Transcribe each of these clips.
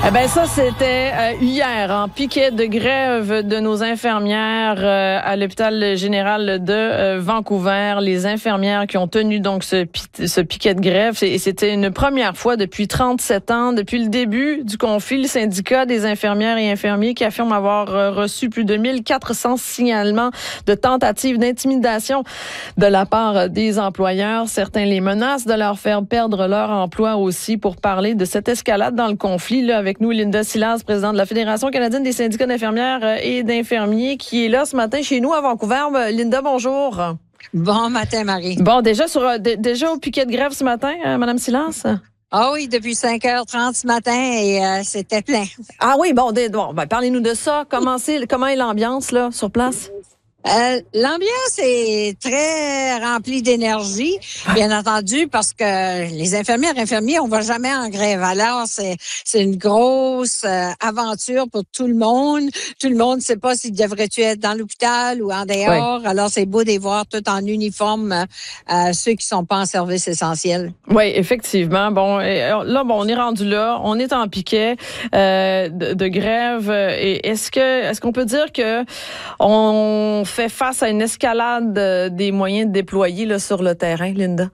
Eh ben ça, c'était hier, en piquet de grève de nos infirmières à l'hôpital général de Vancouver. Les infirmières qui ont tenu donc ce piquet de grève. Et c'était une première fois depuis 37 ans, depuis le début du conflit. Le syndicat des infirmières et infirmiers qui affirme avoir reçu plus de 1400 signalements de tentatives d'intimidation de la part des employeurs. Certains les menacent de leur faire perdre leur emploi aussi. Pour parler de cette escalade dans le conflit, là, avec nous, Linda Silas, présidente de la Fédération canadienne des syndicats d'infirmières et d'infirmiers, qui est là ce matin chez nous à Vancouver. Linda, bonjour. Bon matin, Marie. Bon, déjà au piquet de grève ce matin, Madame Silas? Ah oui, depuis 5h30 ce matin et c'était plein. Ah oui, bon, parlez-nous de ça. Comment est l'ambiance là sur place? L'ambiance est très remplie d'énergie, bien entendu, parce que les infirmiers, on va jamais en grève. Alors, c'est une grosse aventure pour tout le monde. Tout le monde ne sait pas s'il devrait-tu être dans l'hôpital ou en dehors. Oui. Alors, c'est beau de les voir tout en uniforme, ceux qui sont pas en service essentiel. Oui, effectivement. Bon, on est rendu là. On est en piquet de grève. Et est-ce qu'on peut dire que on fait face à une escalade des moyens déployés là, sur le terrain, Linda?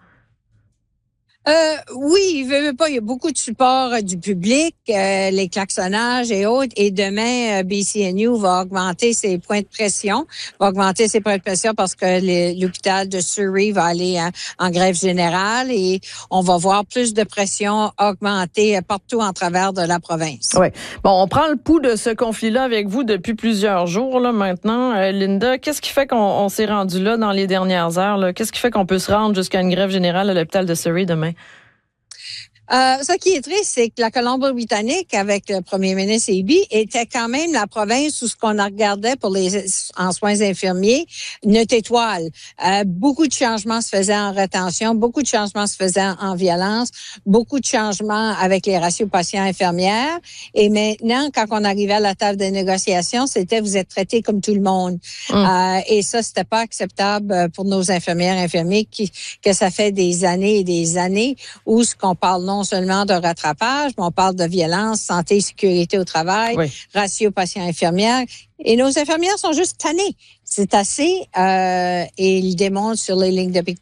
Oui, il y a beaucoup de support du public, les klaxonnages et autres. Et demain, BCNU va augmenter ses points de pression, parce que l'hôpital de Surrey va aller en grève générale et on va voir plus de pression augmenter partout en travers de la province. Oui. Bon, on prend le pouls de ce conflit-là avec vous depuis plusieurs jours là, maintenant. Linda, qu'est-ce qui fait qu'on s'est rendu là dans les dernières heures? Là? Qu'est-ce qui fait qu'on peut se rendre jusqu'à une grève générale à l'hôpital de Surrey demain? Ce qui est triste, c'est que la Colombie-Britannique, avec le premier ministre Eby, était quand même la province où ce qu'on regardait en soins infirmiers, notre étoile. Beaucoup de changements se faisaient en rétention, beaucoup de changements se faisaient en violence, beaucoup de changements avec les ratios patients-infirmières. Et maintenant, quand on arrivait à la table des négociations, c'était vous êtes traités comme tout le monde. Et ça, c'était pas acceptable pour nos infirmières et infirmiers que ça fait des années et des années où ce qu'on parle non seulement de rattrapage, mais on parle de violence, santé et sécurité au travail, oui. Ratio patient-infirmière. Et nos infirmières sont juste tannées. C'est assez. Et ils démontrent sur les lignes